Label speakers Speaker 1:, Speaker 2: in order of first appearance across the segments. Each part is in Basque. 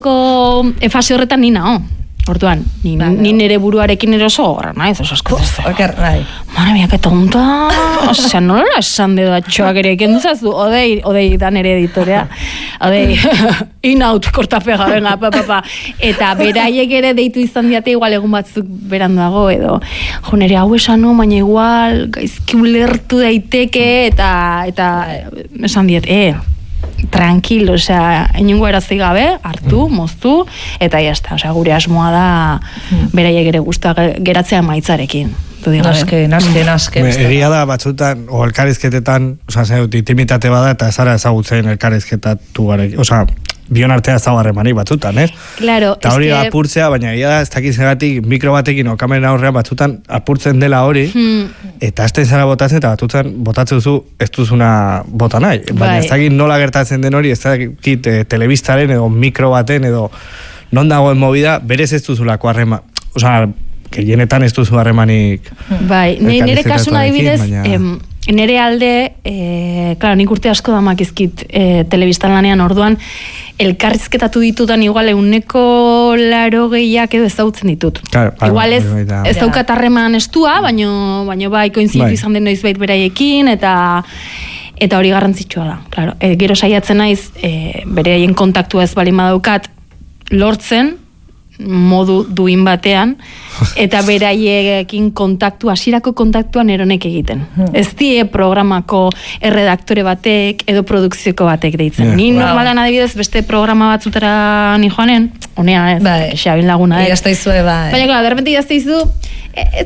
Speaker 1: fase horretan ni nao. Orduan, ni nire buruarekin eroso horra, naiz, oso asko. Mare mia, que tonta. Osea, nola esan dedo atxoak ere, kenduzazu, odei da nire editorea. Odei, inaut, kortapega, venga, pa. Eta beraiek ere deitu izan diate, igual egun batzuk beranduago, edo, jo, nire hau esanu, baina igual, gaizki ulertu daiteke, eta esan diet, tranquilo, osea, inungo erazi gabe, hartu, moztu, eta jazta, osea, gure asmoa da beraiek ere guztua geratzea maitzarekin.
Speaker 2: Naske.
Speaker 3: Egia da, batzutan, o elkarrizketetan, osea, intimitate bada, eta ezara ezagutzen elkarrizketatu garekin, osea, bion artea ez dago harremanik batzutan, ez?
Speaker 1: Claro,
Speaker 3: eta hori apurtzea, baina egia da, ez dakizegatik mikro batekin o kamera aurrean batzutan apurtzen dela hori, eta ez zara botatzen, eta batzutan botatzen duzu ez duzuna bota nahi. Baina ez dakit nola gertatzen den hori, ez dakit telebistaren edo mikro baten edo non dagoen movida, berez ez duzulako harreman, osea, gehienetan ez duzu harremanik.
Speaker 1: Bai, nire kasun adibidez, nire alde, klaro, nik urte asko damakizkit telebistan lanean orduan, elkarrizketatu ditudan igual 180 edo ezagutzen ditut. Igual ez daukat harreman estua, baina bai koinziditu izan den noizbait beraiekin, eta hori garrantzitsua da. Claro, gero saiatzen naiz, beraien kontaktua ez balin badaukat, lortzen, modu duin batean, eta beraiekin hasierako kontaktuan eronek egiten. Ez die programako erredaktore batek edo produkzioko batek deitzen. Ni normalan adibidez beste programa batzutara ni joanen, honea ez, Xabin laguna ez.
Speaker 2: Idaztaizue, bai.
Speaker 1: Baina, claro, de repente idaztaizu, ez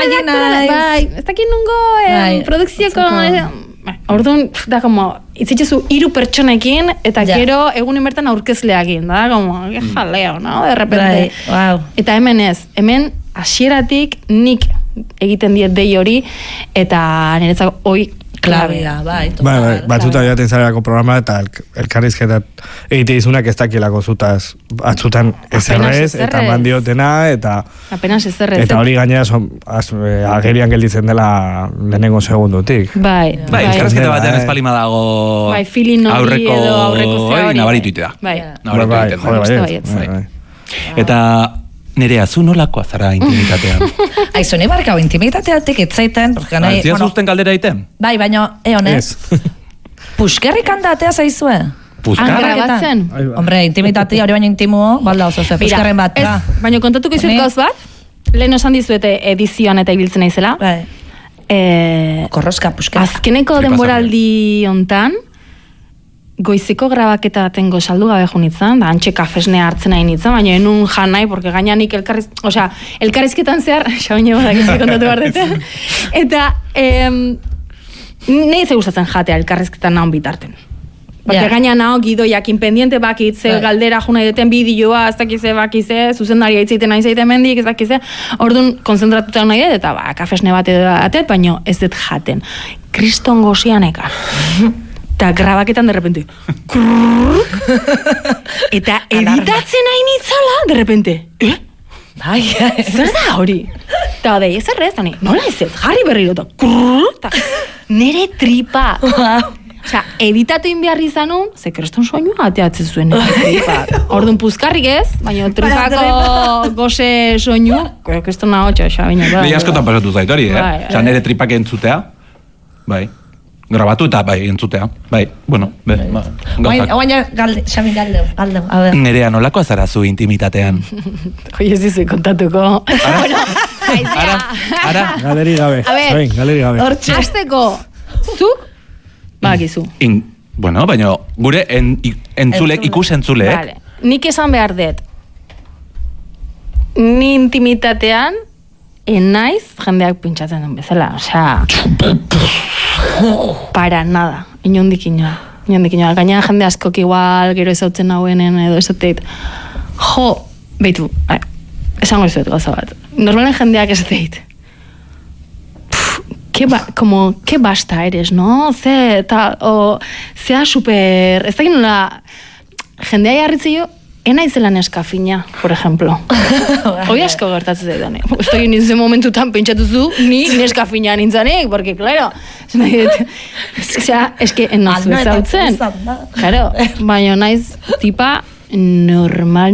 Speaker 1: dakit nungo produkzioko... Orduan, da, como, itzitzezu 3 pertsonekin, eta gero egun inbertan aurkezleakin, da, como, jaleo, no, de repente. Eta hemen ez, hemen hasieratik nik egiten diet dei hori, eta niretzako hoi klabea.
Speaker 3: Batzuta jaten zarelako programa, eta elkarrizketat egite izunak ez dakilako zutaz, batzutan ezerrez, eta mandiotena, eta hori gainera agerian gelditzen dela lehenengo segundutik.
Speaker 4: Bai, elkarrizketa batean espalima dago aurreko nabarituitea. Eta Nerea, zu nolakoa zara intimitatean?
Speaker 2: Aizu, ne barkau intimitateatik etzaiten.
Speaker 4: Zia zuzten galdera iten?
Speaker 2: Bai, baina, honez. Puskerrik handatea zaizue?
Speaker 4: Puskarra
Speaker 1: batzen?
Speaker 2: Hombre, intimitatea hori baina intimuo, balda oso ze, puskarren bat.
Speaker 1: Baina kontatuko izut gauz bat, lehen osan dizuete edizioan eta ibiltzen naizela.
Speaker 2: Korroska, puskerra.
Speaker 1: Azkeneko denboraldi hontan, goizeko grabaketa baten gozaldu gabe junitzen, da antxe kafesnea hartzen nahi nitzen, baina enun jan nahi, porque gaianik elkarrizketan zehar, xaune badak ez kontatu bardete, eta nahi ze gustatzen jatea elkarrizketan nahon bitarten. Porque gaina naho gidoiakin pendiente bakitze galdera juna deten bideoa, ez dakize bakize, zuzendaria itzeiten nahi zaite mendik, ez dakize, orduan konzentratuta nahi dut, eta kafesne bat edo atet, baina ez dut jaten. Kriston gozianeka. Eta grabaketan derrepente eta editatzen hain itzala derrepente zer da hori? Eta odei, ez errez, nola ez ez, jarri berriro eta nere tripa osea, editatu inbiarri izanun ze kreston soinua ateatzen zuen tripa orduan puzkarrik ez, baina tripako goze soinu kreston nahotxa
Speaker 4: Ni askotan pasatu zait hori, osea, nere tripak entzutea bai grabatu eta bai, entzutea. Bai, bueno, gauzak.
Speaker 2: Oaina, Xamin, galdeu. A ver.
Speaker 4: Nerea, nolakoa zara zu intimitatean?
Speaker 1: Hoi ez dizu kontatuko.
Speaker 4: Ara?
Speaker 3: Galeri gabe.
Speaker 1: A ver, hasteko, zuk, bakizu.
Speaker 4: Bueno, baina gure ikus entzule,
Speaker 1: Nik esan behar dut, ni intimitatean, naiz jendeak pintxatzen den bezala, osea, para nada, inondik inoa, gaina jende askok igual, gero ezautzen nauenen edo esateit, behitu, esango izuet gauza bat, normalen jendeak esateit, que basta eres, no? Zea super, ez da ginola, jendea jarritzi jo, naizela neskafina, por ejemplo. Hoi asko gertatzen zaidan. Estoy en ese momentutan pentsatuzu, ni neskafina nintzanik, porque, claro, es que nazu ezautzen. Claro, baina naiz tipa normal